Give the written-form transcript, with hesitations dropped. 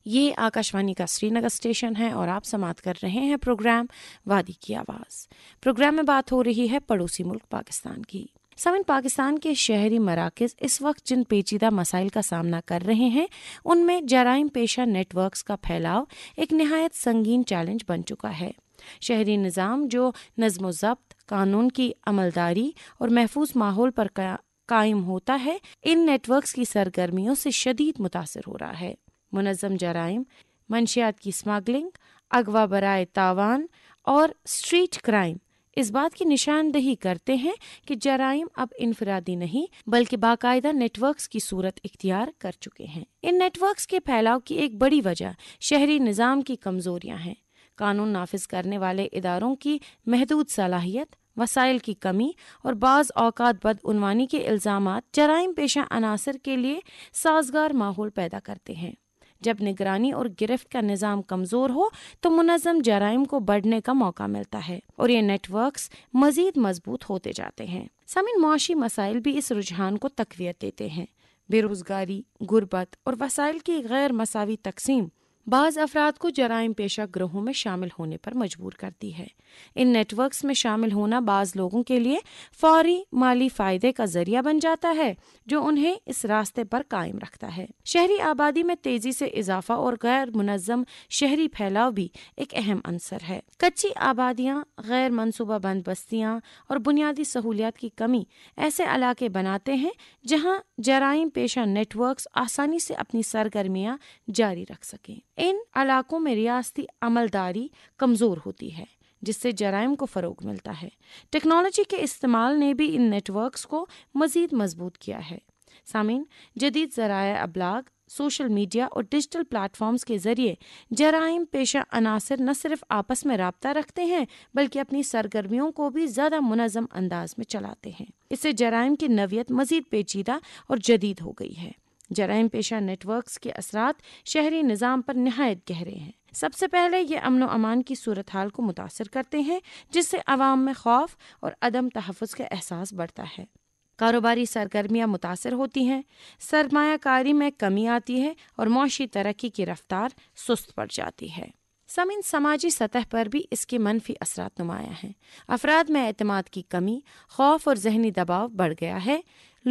یہ آکاشوانی کا سری نگر اسٹیشن ہے اور آپ سماعت کر رہے ہیں پروگرام وادی کی آواز۔ پروگرام میں بات ہو رہی ہے پڑوسی ملک پاکستان کی۔ سامعین، پاکستان کے شہری مراکز اس وقت جن پیچیدہ مسائل کا سامنا کر رہے ہیں ان میں جرائم پیشہ نیٹ ورکس کا پھیلاؤ ایک نہایت سنگین چیلنج بن چکا ہے۔ شہری نظام جو نظم و ضبط، قانون کی عملداری اور محفوظ ماحول پر قائم ہوتا ہے، ان نیٹ ورکس کی سرگرمیوں سے شدید متاثر ہو رہا ہے۔ منظم جرائم، منشیات کی اسمگلنگ، اغوا برائے تاوان اور اسٹریٹ کرائم اس بات کی نشاندہی کرتے ہیں کہ جرائم اب انفرادی نہیں بلکہ باقاعدہ نیٹ ورکس کی صورت اختیار کر چکے ہیں۔ ان نیٹ ورکس کے پھیلاؤ کی ایک بڑی وجہ شہری نظام کی کمزوریاں ہیں۔ قانون نافذ کرنے والے اداروں کی محدود صلاحیت، وسائل کی کمی اور بعض اوقات بدعنوانی کے الزامات جرائم پیشہ عناصر کے لیے سازگار ماحول پیدا کرتے ہیں۔ جب نگرانی اور گرفت کا نظام کمزور ہو تو منظم جرائم کو بڑھنے کا موقع ملتا ہے اور یہ نیٹ ورکس مزید مضبوط ہوتے جاتے ہیں۔ سامعین، معاشی مسائل بھی اس رجحان کو تقویت دیتے ہیں۔ بے روزگاری، غربت اور وسائل کی غیر مساوی تقسیم بعض افراد کو جرائم پیشہ گروہوں میں شامل ہونے پر مجبور کرتی ہے۔ ان نیٹ ورکس میں شامل ہونا بعض لوگوں کے لیے فوری مالی فائدے کا ذریعہ بن جاتا ہے جو انہیں اس راستے پر قائم رکھتا ہے۔ شہری آبادی میں تیزی سے اضافہ اور غیر منظم شہری پھیلاؤ بھی ایک اہم عنصر ہے۔ کچی آبادیاں، غیر منصوبہ بند بستیاں اور بنیادی سہولیات کی کمی ایسے علاقے بناتے ہیں جہاں جرائم پیشہ نیٹ ورکس آسانی سے اپنی سرگرمیاں جاری رکھ سکیں۔ ان علاقوں میں ریاستی عملداری کمزور ہوتی ہے جس سے جرائم کو فروغ ملتا ہے۔ ٹیکنالوجی کے استعمال نے بھی ان نیٹ ورکس کو مزید مضبوط کیا ہے۔ سامعین، جدید ذرائع ابلاغ، سوشل میڈیا اور ڈیجیٹل پلیٹ فارمز کے ذریعے جرائم پیشہ عناصر نہ صرف آپس میں رابطہ رکھتے ہیں بلکہ اپنی سرگرمیوں کو بھی زیادہ منظم انداز میں چلاتے ہیں۔ اس سے جرائم کی نوعیت مزید پیچیدہ اور جدید ہو گئی ہے۔ جرائم پیشہ نیٹ ورکس کے اثرات شہری نظام پر نہایت گہرے ہیں۔ سب سے پہلے یہ امن و امان کی صورتحال کو متاثر کرتے ہیں جس سے عوام میں خوف اور عدم تحفظ کا احساس بڑھتا ہے۔ کاروباری سرگرمیاں متاثر ہوتی ہیں، سرمایہ کاری میں کمی آتی ہے اور معاشی ترقی کی رفتار سست پڑ جاتی ہے۔ سامعین، سماجی سطح پر بھی اس کے منفی اثرات نمایاں ہیں۔ افراد میں اعتماد کی کمی، خوف اور ذہنی دباؤ بڑھ گیا ہے۔